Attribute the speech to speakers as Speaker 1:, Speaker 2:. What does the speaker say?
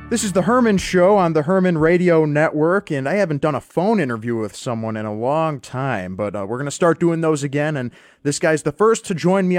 Speaker 1: This is the Herman Show on the Herman Radio Network, and I haven't done a phone interview with someone in a long time, but we're going to start doing those again, and this guy's the first to join me